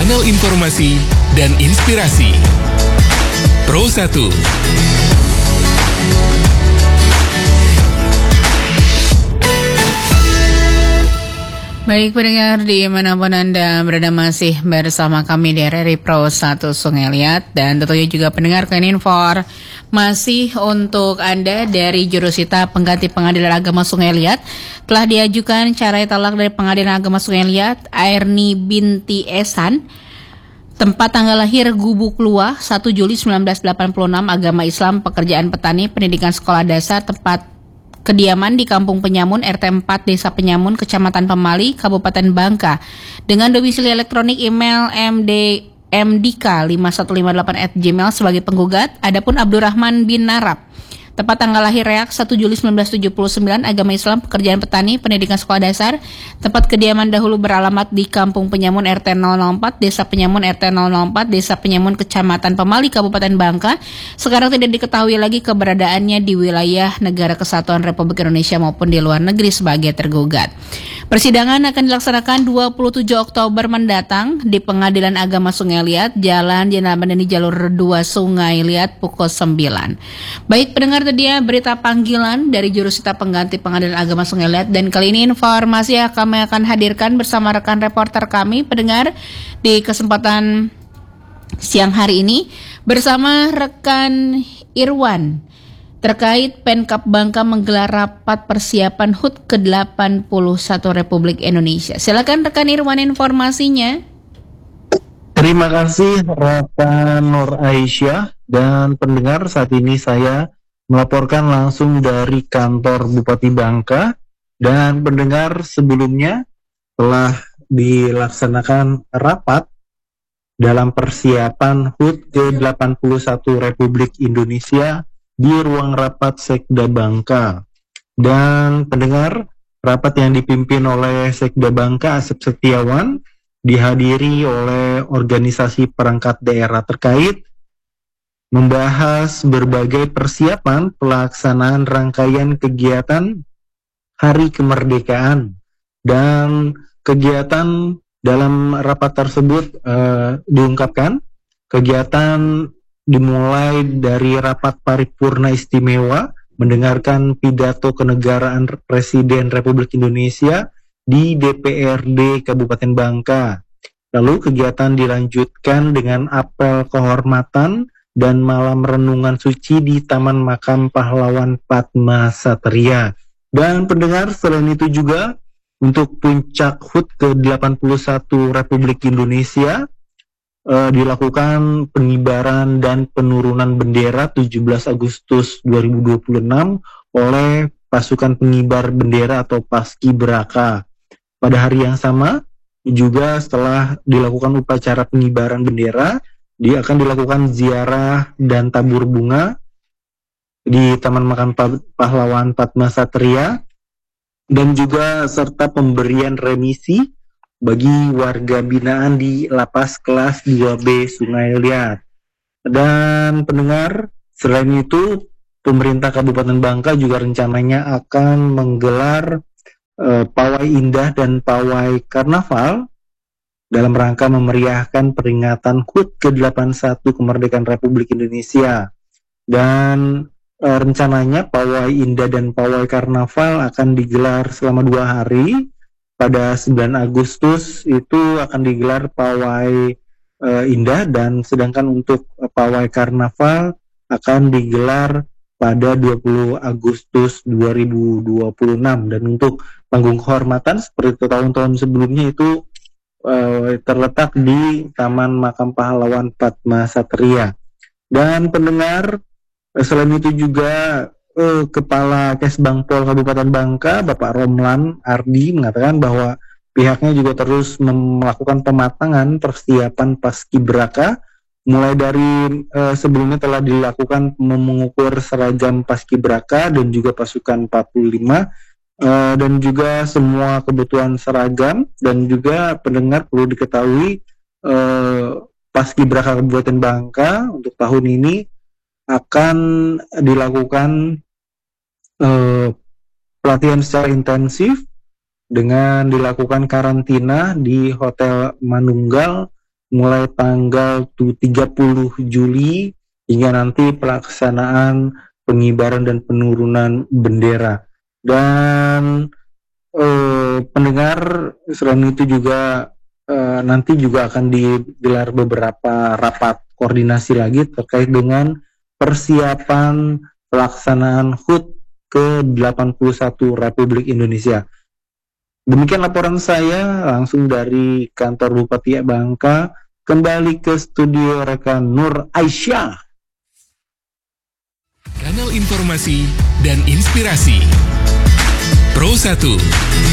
Kanal informasi dan inspirasi. Pro 1. Baik pendengar dimanapun Anda berada, masih bersama kami di RRI Pro 1 Sungai Liat. Dan tentunya juga pendengar Keninfor masih untuk Anda dari Jurusita Pengganti Pengadilan Agama Sungai Liat. Telah diajukan cerai talak dari Pengadilan Agama Sungai Liat Airni binti Esan. Tempat tanggal lahir Gubuk Luah 1 Juli 1986, agama Islam, pekerjaan petani, pendidikan sekolah dasar, tempat kediaman di Kampung Penyamun, RT 4, Desa Penyamun, Kecamatan Pemali, Kabupaten Bangka. Dengan domisili elektronik email mdk5158@gmail sebagai penggugat. Adapun Abdurrahman bin Narab. Tepat tanggal lahir Reak 1 Juli 1979, agama Islam, pekerjaan petani, pendidikan sekolah dasar. Tempat kediaman dahulu beralamat di Kampung Penyamun, RT 004, Desa Penyamun, RT 004, Desa Penyamun, Kecamatan Pemali, Kabupaten Bangka. Sekarang tidak diketahui lagi keberadaannya di wilayah Negara Kesatuan Republik Indonesia maupun di luar negeri sebagai tergugat. Persidangan akan dilaksanakan 27 Oktober mendatang di Pengadilan Agama Sungai Liat, Jalan Jenderal Madani Jalur 2 Sungai Liat, pukul 9. Baik pendengar, dia berita panggilan dari Jurusita Pengganti Pengadilan Agama Sungai Liat, dan kali ini informasi yang kami akan hadirkan bersama rekan reporter kami pendengar di kesempatan siang hari ini bersama rekan Irwan terkait Pemkab Bangka menggelar rapat persiapan HUT ke-81 Republik Indonesia. Silakan rekan Irwan informasinya. Terima kasih rekan Nur Aisyah, dan pendengar, saat ini saya melaporkan langsung dari kantor Bupati Bangka. Dan pendengar, sebelumnya telah dilaksanakan rapat dalam persiapan HUT ke-81 Republik Indonesia di ruang rapat Sekda Bangka. Dan pendengar, rapat yang dipimpin oleh Sekda Bangka Asep Setiawan dihadiri oleh organisasi perangkat daerah terkait, membahas berbagai persiapan pelaksanaan rangkaian kegiatan Hari Kemerdekaan. Dan kegiatan dalam rapat tersebut diungkapkan, kegiatan dimulai dari rapat paripurna istimewa mendengarkan pidato kenegaraan Presiden Republik Indonesia di DPRD Kabupaten Bangka. Lalu kegiatan dilanjutkan dengan apel kehormatan dan malam renungan suci di Taman Makam Pahlawan Padma Satria. Dan pendengar, selain itu juga untuk puncak HUT ke-81 Republik Indonesia dilakukan pengibaran dan penurunan bendera 17 Agustus 2026 oleh pasukan pengibar bendera atau Paskibraka. Pada hari yang sama juga setelah dilakukan upacara pengibaran bendera, dia akan dilakukan ziarah dan tabur bunga di Taman Makam Pahlawan Padma Satria, dan juga serta pemberian remisi bagi warga binaan di Lapas Kelas 2B Sungai Liat. Dan pendengar, selain itu pemerintah Kabupaten Bangka juga rencananya akan menggelar pawai indah dan pawai karnaval dalam rangka memeriahkan peringatan HUT ke-81 kemerdekaan Republik Indonesia. Dan rencananya pawai indah dan pawai karnaval akan digelar selama 2 hari. Pada 9 Agustus itu akan digelar pawai indah, dan sedangkan untuk pawai karnaval akan digelar pada 20 Agustus 2026. Dan untuk panggung kehormatan seperti tahun-tahun sebelumnya itu terletak di Taman Makam Pahlawan Padma Satria. Dan pendengar, selain itu juga Kepala Kesbangpol Kabupaten Bangka, Bapak Romlan Ardi, mengatakan bahwa pihaknya juga terus melakukan pematangan persiapan Paskibraka, mulai dari sebelumnya telah dilakukan mengukur seragam Paskibraka dan juga pasukan 45, dan juga semua kebutuhan seragam. Dan juga pendengar perlu diketahui, Paskibraka Kabupaten Bangka untuk tahun ini akan dilakukan pelatihan secara intensif dengan dilakukan karantina di Hotel Manunggal mulai tanggal 30 Juli hingga nanti pelaksanaan pengibaran dan penurunan bendera. Dan pendengar, selain itu juga nanti juga akan digelar beberapa rapat koordinasi lagi terkait dengan persiapan pelaksanaan HUT ke-81 Republik Indonesia. Demikian laporan saya langsung dari kantor Bupati Bangka. Kembali ke studio rekan Nur Aisyah. Kanal informasi dan inspirasi Pro 1.